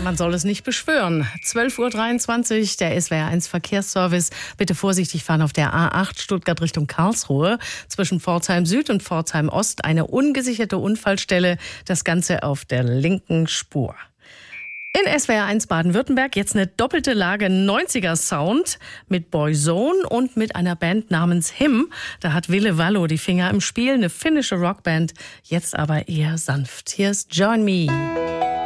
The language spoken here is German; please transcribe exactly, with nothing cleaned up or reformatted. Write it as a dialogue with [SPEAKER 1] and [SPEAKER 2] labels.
[SPEAKER 1] Man soll es nicht beschwören. zwölf Uhr dreiundzwanzig, der S W R eins Verkehrsservice. Bitte vorsichtig fahren auf der A acht Stuttgart Richtung Karlsruhe. Zwischen Pforzheim Süd und Pforzheim Ost eine ungesicherte Unfallstelle. Das Ganze auf der linken Spur. In S W R eins Baden-Württemberg jetzt eine doppelte Lage neunziger Sound mit Boyzone und mit einer Band namens Him. Da hat Ville Valo die Finger im Spiel, eine finnische Rockband, jetzt aber eher sanft. Hier ist Join Me.